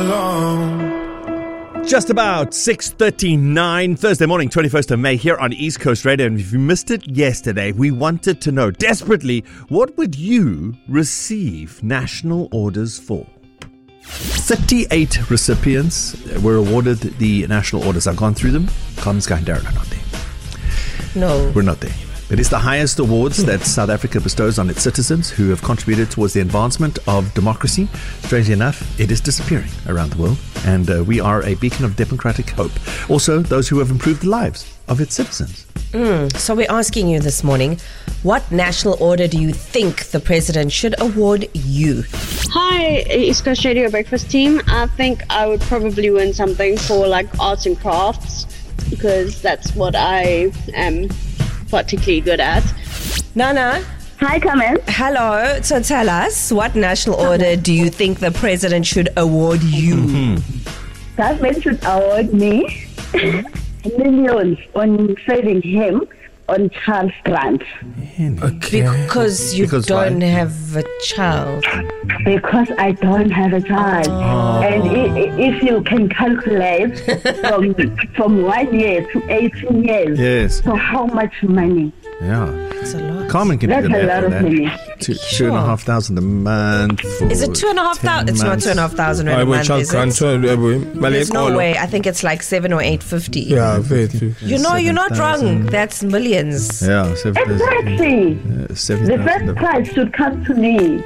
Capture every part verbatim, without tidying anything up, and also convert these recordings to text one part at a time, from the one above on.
alone. Just about six thirty-nine, Thursday morning, twenty-first of May, here on East Coast Radio. And if you missed it yesterday, we wanted to know desperately, what would you receive national orders for? thirty-eight recipients were awarded the national orders. I've gone through them. Carmen, Sky and Darren are not there. No. We're not there. It is the highest awards that South Africa bestows on its citizens who have contributed towards the advancement of democracy. Strangely enough, it is disappearing around the world, and uh, we are a beacon of democratic hope. Also, those who have improved the lives of its citizens. Mm, so we're asking you this morning, what national order do you think the president should award you? Hi, East Coast Radio Breakfast team. I think I would probably win something for like arts and crafts, because that's what I am particularly good at. Nana. Hi, Carmen. Hello. So tell us, what national order do you think the president should award you? Mm-hmm. Government should award me millions on saving him on child grant. Okay. Because you Because don't why? have a child. Because I don't have a child. Oh. And i- if you can calculate from from one year to eighteen years, Yes. so how much money? Yeah. It's a lot. Carmen can That's do the a math lot on of that. money. Two, two and a half thousand a month. For Is it two and a half thousand? ten It's not months. two and a half thousand I rand a will month, child is grant. it? so, uh, we- There's no all- way. I think it's like seven or eight fifty. Yeah, very true. You know, you're not wrong. seven thousand. That's millions. Yeah, seven thousand. Exactly. Uh, seven The thousand. first prize should come to me.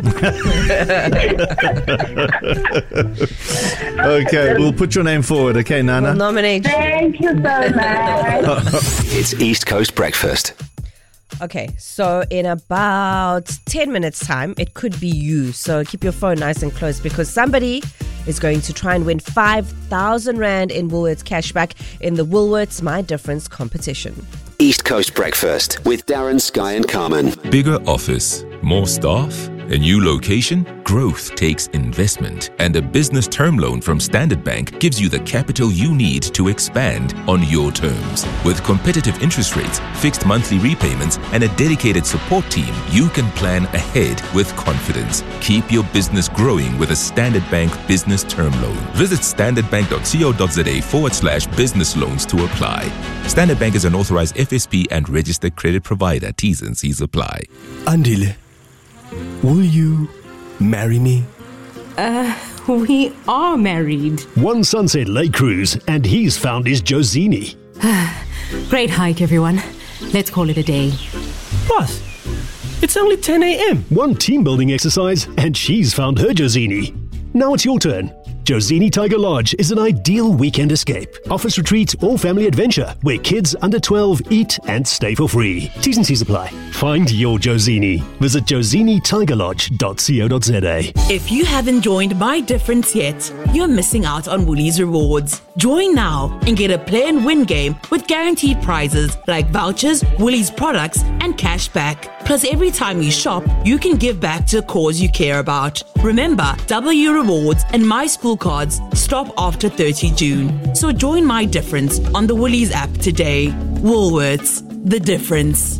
Okay, we'll put your name forward. Okay, Nana. We'll nominate you. Thank you so much. It's East Coast Breakfast. Okay, so in about ten minutes time, it could be you. So keep your phone nice and close, because somebody is going to try and win five thousand rand in Woolworths cashback in the Woolworths My Difference competition. East Coast Breakfast with Darren, Sky and Carmen. Bigger office, more staff, a new location? Growth takes investment, and a business term loan from Standard Bank gives you the capital you need to expand on your terms. With competitive interest rates, fixed monthly repayments, and a dedicated support team, you can plan ahead with confidence. Keep your business growing with a Standard Bank business term loan. Visit standardbank.co.za forward slash business loans to apply. Standard Bank is an authorized F S P and registered credit provider. T's and C's apply. Andile, will you marry me? Uh, we are married. One Sunset Lake Cruise, and he's found his Josini. Great hike, everyone. Let's call it a day. Boss, it's only ten a.m. One team building exercise, and she's found her Josini. Now it's your turn. Josini Tiger Lodge is an ideal weekend escape. Office retreat or family adventure where kids under twelve eat and stay for free. T's and C's apply. Find your Josini. Visit josini tiger lodge dot co dot za. If you haven't joined My Difference yet, you're missing out on Woolies rewards. Join now and get a play and win game with guaranteed prizes like vouchers, Woolies products, and cash back. Plus, every time you shop, you can give back to a cause you care about. Remember, W Rewards and My School cards stop after thirtieth of June. So join My Difference on the Woolies app today. Woolworths, the difference.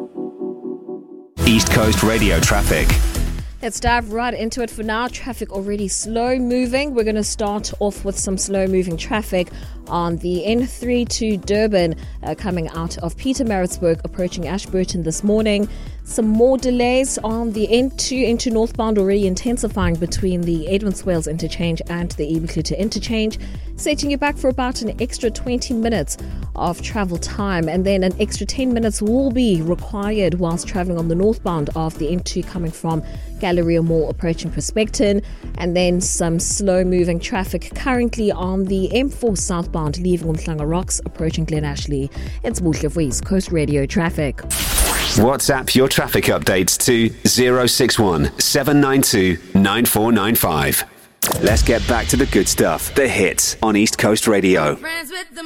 East Coast Radio traffic. Let's dive right into it for now. Traffic already slow moving. We're going to start off with some slow moving traffic on the N three to Durban, uh, coming out of Pietermaritzburg, approaching Ashburton this morning. Some more delays on the N two into northbound, already intensifying between the Edmonds-Wales interchange and the Ebeklute interchange, setting you back for about an extra twenty minutes of travel time, and then an extra ten minutes will be required whilst travelling on the northbound of the N two coming from Galleria Mall approaching Prospecton, and then some slow moving traffic currently on the M four southbound leaving Umhlanga Rocks approaching Glen Ashley. It's Buhle for East Coast Radio traffic. WhatsApp your traffic updates to zero six one seven nine two nine four nine five. Let's get back to the good stuff, the hits on East Coast Radio.